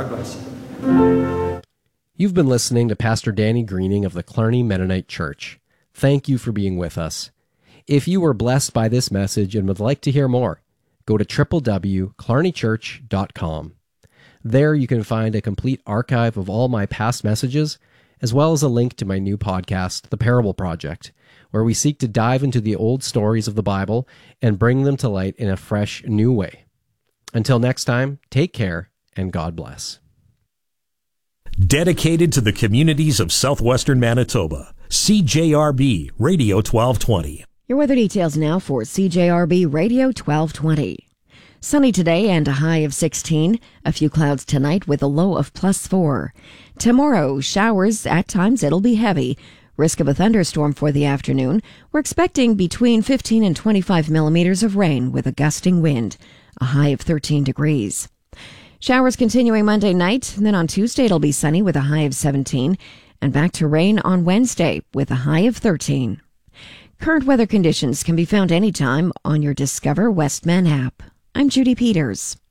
God bless you. You've been listening to Pastor Danny Greening of the Clarny Mennonite Church. Thank you for being with us. If you were blessed by this message and would like to hear more, go to www.clarnychurch.com. There you can find a complete archive of all my past messages, as well as a link to my new podcast, The Parable Project, where we seek to dive into the old stories of the Bible and bring them to light in a fresh, new way. Until next time, take care and God bless. Dedicated to the communities of southwestern Manitoba, CJRB Radio 1220. Your weather details now for CJRB Radio 1220. Sunny today and a high of 16. A few clouds tonight with a low of +4. Tomorrow, showers. At times it'll be heavy. Risk of a thunderstorm for the afternoon. We're expecting between 15 and 25 millimeters of rain with a gusting wind. A high of 13 degrees. Showers continuing Monday night. And then on Tuesday it'll be sunny with a high of 17. And back to rain on Wednesday with a high of 13. Current weather conditions can be found anytime on your Discover Westman app. I'm Judy Peters.